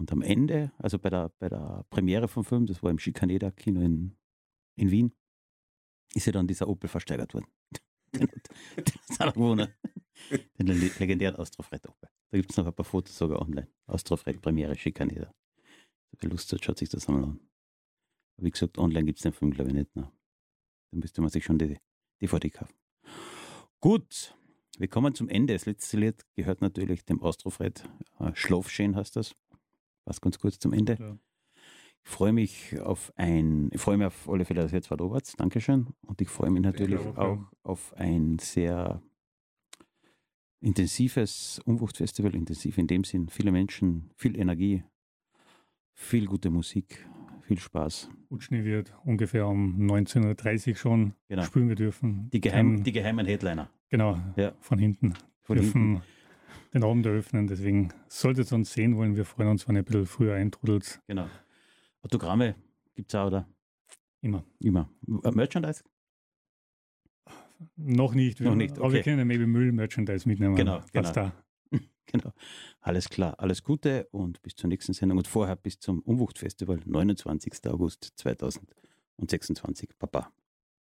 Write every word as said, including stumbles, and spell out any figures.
Und am Ende, also bei der, bei der Premiere vom Film, das war im Schikaneder-Kino in, in Wien, ist ja dann dieser Opel versteigert worden. Den hat gewonnen. Den legendären Austrofred Opel. Da gibt es noch ein paar Fotos sogar online. Austrofred Premiere Schikaneder. Wer Lust hat, schaut sich das einmal an. Wie gesagt, online gibt es den Film, glaube ich, nicht. Ne? Dann müsste man sich schon die D V D kaufen. Gut, wir kommen zum Ende. Das letzte Lied gehört natürlich dem Austrofred. Schlafschön heißt das. Passt ganz kurz zum Ende. Ja. Ich freue mich auf ein, ich freue mich auf alle Fälle, dass ihr jetzt wart, Oberts. Dankeschön. Und ich freue mich natürlich auch, auch auf ein sehr intensives Unwuchtfestival. Intensiv in dem Sinn. Viele Menschen, viel Energie, viel gute Musik, viel Spaß. Utschni wird ungefähr um neunzehn Uhr dreißig schon genau. spielen wir dürfen. Die, Geheim, Dann, die geheimen Headliner. Genau, ja. von hinten. Von dürfen hinten. Den Abend eröffnen. Deswegen solltet ihr uns sehen wollen. Wir freuen uns, wenn ihr ein bisschen früher eintrudelt. Genau. Autogramme gibt es auch, oder? Immer. Immer. Merchandise? Noch nicht. Noch nicht, okay. Aber wir können ja maybe Müll-Merchandise mitnehmen. Genau, genau. Da. Genau. Alles klar. Alles Gute und bis zur nächsten Sendung. Und vorher bis zum Unwuchtfestival, neunundzwanzigsten August zweitausendsechsundzwanzig. Baba.